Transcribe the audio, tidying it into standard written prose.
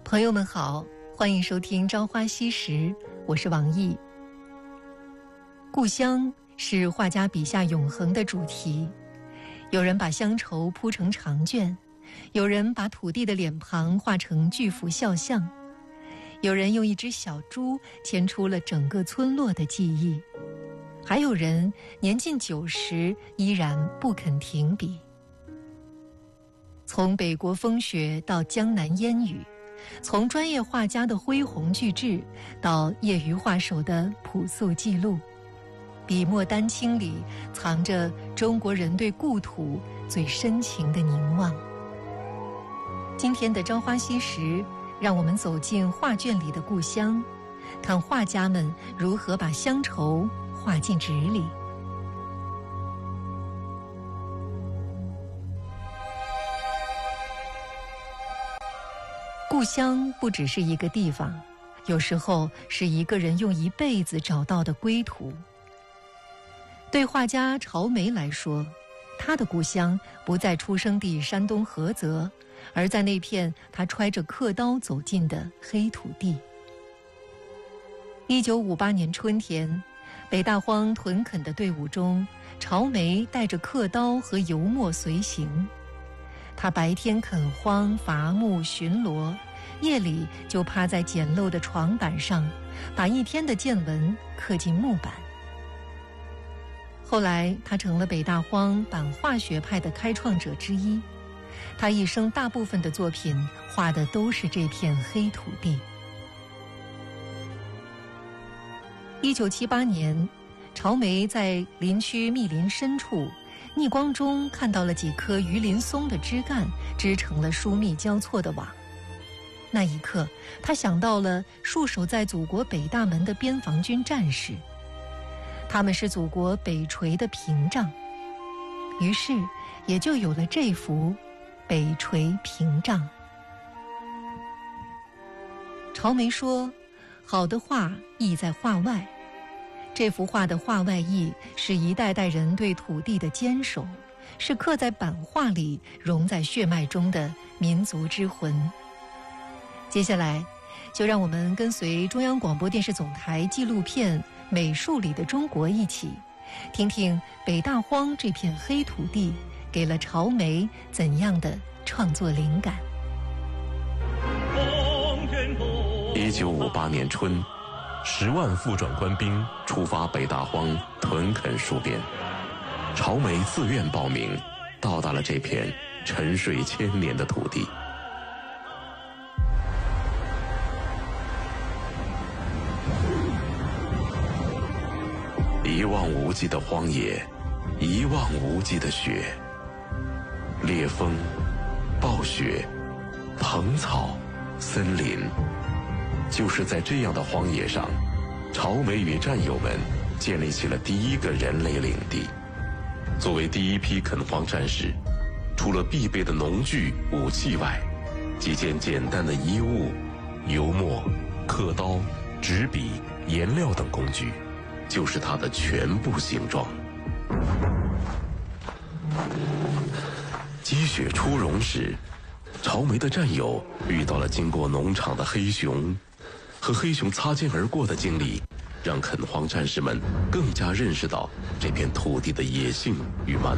朋友们好，欢迎收听《朝花夕拾》，我是王毅。故乡是画家笔下永恒的主题，有人把乡愁铺成长卷，有人把土地的脸庞画成巨幅肖像，有人用一只小猪牵出了整个村落的记忆，还有人年近90依然不肯停笔。从北国风雪到江南烟雨，从专业画家的恢宏巨制到业余画手的朴素记录，笔墨丹青里藏着中国人对故土最深情的凝望。今天的朝花夕拾，让我们走进画卷里的故乡，看画家们如何把乡愁画进纸里。故乡不只是一个地方，有时候是一个人用一辈子找到的归途。对画家曹梅来说，他的故乡不在出生地山东菏泽，而在那片他揣着刻刀走进的黑土地。1958年春天，北大荒屯垦的队伍中，曹梅带着刻刀和油墨随行。他白天垦荒伐木巡逻，夜里就趴在简陋的床板上，把一天的见闻刻进木板。后来他成了北大荒版画学派的开创者之一，他一生大部分的作品画的都是这片黑土地。1978年，曹梅在林区密林深处逆光中看到了几棵榆林松的枝干织成了疏密交错的网。那一刻，他想到了戍守在祖国北大门的边防军战士，他们是祖国北陲的屏障，于是也就有了这幅北陲屏障。曹梅说，好的画意在画外，这幅画的画外意是一代代人对土地的坚守，是刻在版画里融在血脉中的民族之魂。接下来就让我们跟随中央广播电视总台纪录片《美术里的中国》一起听听北大荒这片黑土地给了曹梅怎样的创作灵感。 1958年春，10万复转官兵出发北大荒屯垦戍边，曹梅自愿报名，到达了这片沉睡1000年的土地。一望无际的荒野，一望无际的雪，烈风、暴雪、蓬草、森林，就是在这样的荒野上，曹梅与战友们建立起了第一个人类领地。作为第一批垦荒战士，除了必备的农具武器外，几件简单的衣物、油墨、刻刀、纸笔、颜料等工具，就是它的全部形状。积雪初融时，曹梅的战友遇到了经过农场的黑熊，和黑熊擦肩而过的经历，让垦荒战士们更加认识到这片土地的野性与蛮